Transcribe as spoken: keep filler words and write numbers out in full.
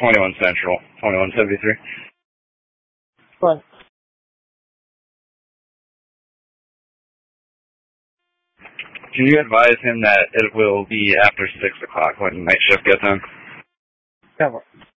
twenty-one Central, twenty-one seventy-three. Fine. Can you advise him that it will be after six o'clock when night shift gets in? Never.